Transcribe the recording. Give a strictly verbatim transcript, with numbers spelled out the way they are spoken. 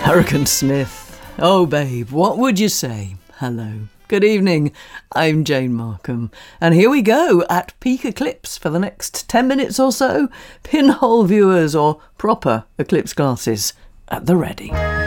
Hurricane Smith. Oh, babe, what would you say? Hello. Good evening. I'm Jane Markham. And here we go at peak eclipse for the next ten minutes or so. Pinhole viewers or proper eclipse glasses at the ready.